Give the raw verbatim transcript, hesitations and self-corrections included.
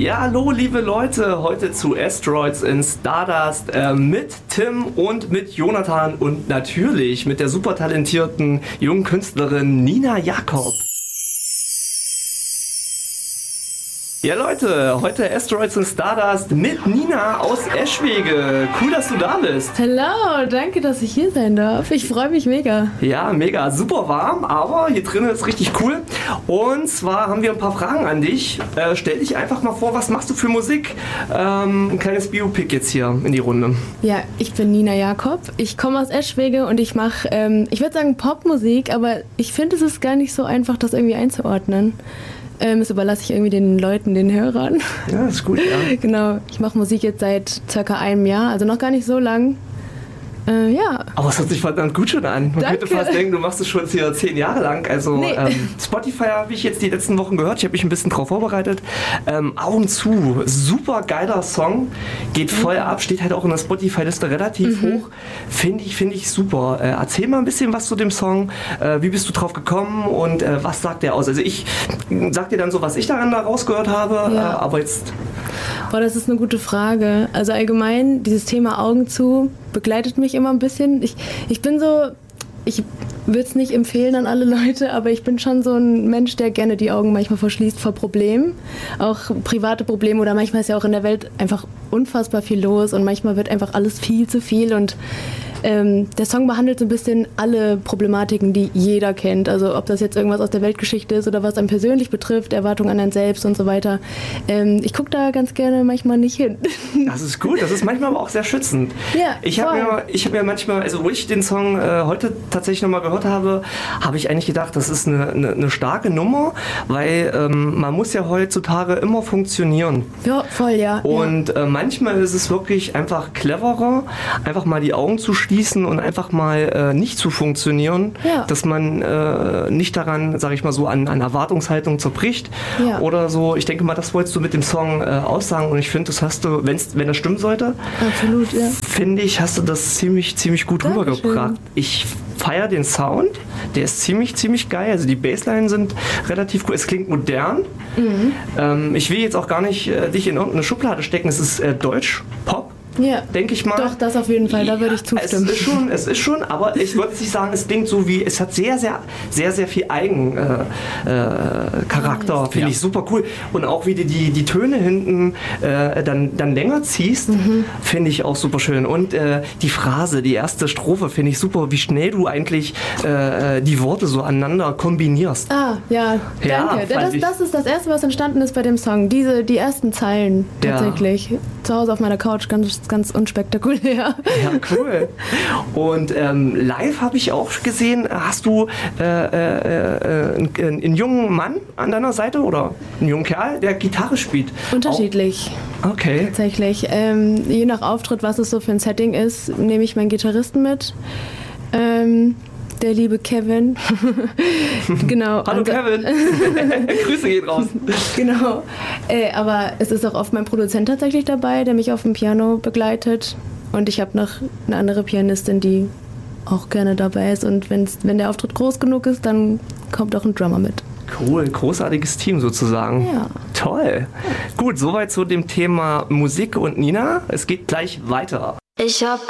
Ja, hallo liebe Leute, heute zu Asteroids in Stardust äh, mit Tim und mit Jonathan und natürlich mit der super talentierten jungen Künstlerin Nina Jakob. Ja Leute, heute Asteroids in Stardust mit Nina aus Eschwege. Cool, dass du da bist. Hallo, danke, dass ich hier sein darf. Ich freue mich mega. Ja, mega, super warm, aber hier drinnen ist richtig cool. Und zwar haben wir ein paar Fragen an dich. Äh, stell dich einfach mal vor, was machst du für Musik? Ähm, ein kleines Biopic jetzt hier in die Runde. Ja, ich bin Nina Jakob. Ich komme aus Eschwege und ich mache, ähm, ich würde sagen Popmusik, aber ich finde, es ist gar nicht so einfach, das irgendwie einzuordnen. Ähm, das überlasse ich irgendwie den Leuten, den Hörern. Ja, ist gut, ja. Genau, ich mache Musik jetzt seit circa einem Jahr, also noch gar nicht so lang. Äh, ja. Aber es hört sich verdammt gut schon an. Man Danke. könnte fast denken, du machst es schon hier zehn Jahre lang. Also Nee. ähm, Spotify habe ich jetzt die letzten Wochen gehört. Ich habe mich ein bisschen drauf vorbereitet. Ähm, Augen zu. Super geiler Song. Geht voll ab. Steht halt auch in der Spotify-Liste relativ Mhm. hoch. Finde ich, finde ich super. Äh, erzähl mal ein bisschen was zu dem Song. Äh, wie bist du drauf gekommen und äh, was sagt der aus? Also ich sag dir dann so, was ich daran da rausgehört habe. Ja. Äh, aber jetzt... Boah, das ist eine gute Frage. Also allgemein, dieses Thema Augen zu begleitet mich immer ein bisschen. Ich, ich bin so, ich würde es nicht empfehlen an alle Leute, aber ich bin schon so ein Mensch, der gerne die Augen manchmal verschließt vor Problemen. Auch private Probleme oder manchmal ist ja auch in der Welt einfach unfassbar viel los und manchmal wird einfach alles viel zu viel und Ähm, der Song behandelt so ein bisschen alle Problematiken, die jeder kennt. Also ob das jetzt irgendwas aus der Weltgeschichte ist oder was einen persönlich betrifft, Erwartungen an einen selbst und so weiter. Ähm, ich gucke da ganz gerne manchmal nicht hin. Das ist gut, das ist manchmal aber auch sehr schützend. Ja, ich habe voll. mir, ich hab mir manchmal, also wo ich den Song äh, heute tatsächlich nochmal gehört habe, habe ich eigentlich gedacht, das ist eine, eine, eine starke Nummer, weil ähm, man muss ja heutzutage immer funktionieren. Ja, voll, ja. Und äh, manchmal ist es wirklich einfach cleverer, einfach mal die Augen zu schließen und einfach mal äh, nicht zu funktionieren, Ja. dass man äh, nicht daran, sage ich mal so, an, an Erwartungshaltung zerbricht Ja. oder so. Ich denke mal, das wolltest du mit dem Song äh, aussagen und ich finde, das hast du, wenn's, wenn das stimmen sollte, Absolut, ja. finde ich, hast du das ziemlich, ziemlich gut Dankeschön. rübergebracht. Ich feiere den Sound, der ist ziemlich, ziemlich geil. Also die Basslines sind relativ cool. Es klingt modern. Mhm. Ähm, ich will jetzt auch gar nicht äh, dich in irgendeine Schublade stecken. Es ist äh, Deutsch, Pop. Ja. Denke ich mal. Doch, das auf jeden Fall, da würde ich zustimmen. Es ist schon, es ist schon, aber ich würde nicht sagen, es klingt so wie, es hat sehr, sehr, sehr, sehr viel Eigencharakter, äh, äh, Charakter. Nice. Finde ich super cool. Und auch wie du die, die Töne hinten äh, dann, dann länger ziehst, Mhm. finde ich auch super schön. Und äh, die Phrase, die erste Strophe, finde ich super, wie schnell du eigentlich äh, die Worte so aneinander kombinierst. Ah, ja, Ja, danke. fand Das, ich- das ist das Erste, was entstanden ist bei dem Song. Diese, die ersten Zeilen Ja. tatsächlich. Zu Hause auf meiner Couch, ganz, ganz unspektakulär. Ja, cool. Und ähm, live habe ich auch gesehen, hast du äh, äh, äh, einen, einen jungen Mann an deiner Seite oder einen jungen Kerl, der Gitarre spielt? Unterschiedlich. Auch, okay. Tatsächlich. Ähm, je nach Auftritt, was es so für ein Setting ist, nehme ich meinen Gitarristen mit. Ähm, der liebe Kevin. Genau. Hallo Ansa- Kevin. Grüße gehen raus. Genau. Äh, aber es ist auch oft mein Produzent tatsächlich dabei, der mich auf dem Piano begleitet. Und ich habe noch eine andere Pianistin, die auch gerne dabei ist. Und wenn's, wenn der Auftritt groß genug ist, dann kommt auch ein Drummer mit. Cool, großartiges Team sozusagen. Ja. Toll. Gut, soweit zu dem Thema Musik und Nina. Es geht gleich weiter. Ich hab